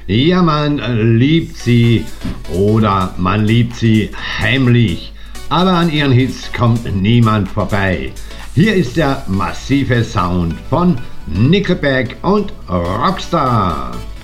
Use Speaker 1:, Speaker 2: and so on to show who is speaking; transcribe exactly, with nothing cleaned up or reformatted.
Speaker 1: Ja, man liebt sie oder man liebt sie heimlich, aber an ihren Hits kommt niemand vorbei. Hier ist der massive Sound von Nickelback und Rockstar.